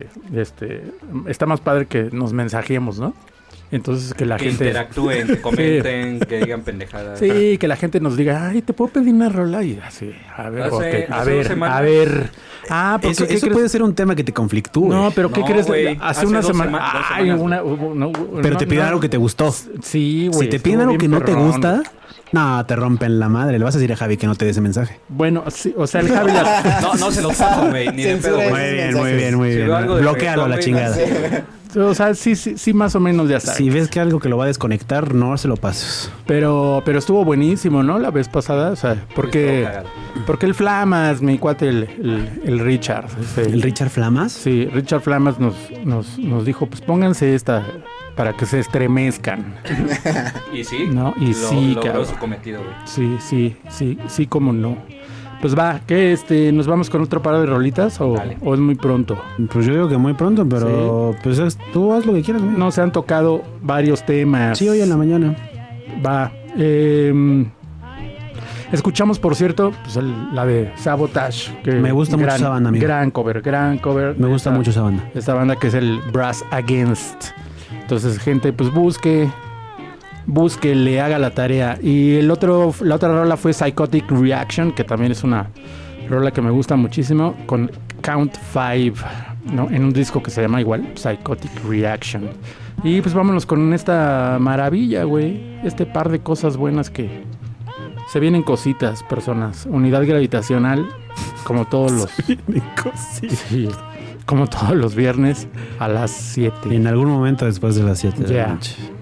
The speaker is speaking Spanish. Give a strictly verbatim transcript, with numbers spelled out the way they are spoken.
este, está más padre que nos mensajemos, ¿no? Entonces que la que gente... interactúen, que comenten, sí. que digan pendejadas. Sí, que la gente nos diga, ay, ¿te puedo pedir una rola? Y así, a ver, Hace, okay, a hace ver, a ver. Ah, porque eso, ¿qué eso crees? puede ser un tema que te conflictúe. No, pero ¿qué No, crees? Wey, hace, hace una dos semana... sema- dos Ay, semanas, una... No, pero no, te piden no. algo que te gustó. Sí, güey. Si te piden algo que no te perrón. gusta, no, te rompen la madre. Le vas a decir a Javi que no te dé ese mensaje. Bueno, sí, o sea, el Javi... Las... No, no se los paso, güey, ni de pedo, güey. Muy bien, muy bien, muy Si bien. veo algo de Bloquéalo a la reggaetón, chingada. güey, O sea, sí, sí, sí, más o menos ya sabes. Si ves que algo que lo va a desconectar, no se lo pases. Pero, pero estuvo buenísimo, ¿no? La vez pasada, o sea, porque, Estuvo cagado. porque el Flamas, mi cuate, el, el, el Richard. ese- ¿El Richard Flamas? Sí, Richard Flamas nos, nos, nos dijo, pues pónganse esta para que se estremezcan. Y sí, No, y lo- sí, logró cabrón. su cometido, güey. Sí, sí, sí, sí, cómo no. Pues va, ¿qué? Este, ¿nos vamos con otro par de rolitas o, Dale. o es muy pronto? Pues yo digo que muy pronto, pero pues es- tú haz lo que quieras. güey. No, se han tocado varios temas. Sí, hoy en la mañana. Va. Eh, escuchamos, por cierto, pues el- la de Sabotage. Que Me gusta mucho gran, esa banda, amigo. Gran cover, gran cover. Me gusta Esta- mucho esa banda. Esta banda que es el Brass Against. Entonces, gente, pues busque, busque, le haga la tarea. Y el otro, la otra rola fue Psychotic Reaction, que también es una rola que me gusta muchísimo, con Count Five, ¿no? En un disco que se llama igual, Psychotic Reaction. Y pues vámonos con esta maravilla, güey. Este par de cosas buenas que se vienen cositas, personas. Unidad gravitacional, como todos los... Sí, como todos los viernes a las siete. En algún momento después de las siete de Ya. la noche.